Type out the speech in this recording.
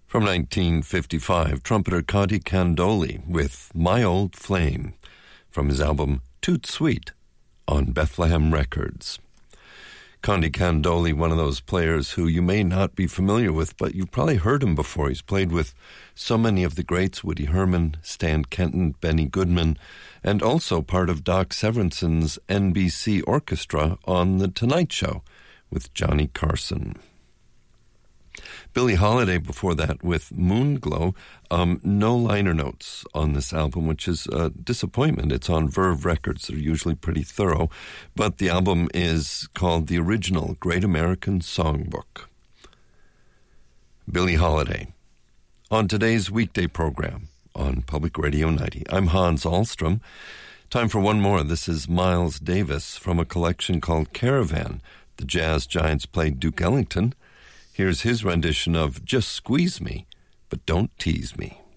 From 1955, trumpeter Conte Candoli with My Old Flame from his album Toot Sweet on Bethlehem Records. Conte Candoli, one of those players who you may not be familiar with, but you've probably heard him before. He's played with so many of the greats, Woody Herman, Stan Kenton, Benny Goodman, and also part of Doc Severinsen's NBC Orchestra on The Tonight Show with Johnny Carson. Billie Holiday before that with Moonglow. No liner notes on this album, which is a disappointment. It's on Verve Records. They're usually pretty thorough, but the album is called The Original Great American Songbook. Billie Holiday. On today's weekday program on Public Radio 90, I'm Hans Ahlstrom. Time for one more. This is Miles Davis from a collection called Caravan. The jazz giants played Duke Ellington. Here's his rendition of Just Squeeze Me, but Don't Tease Me.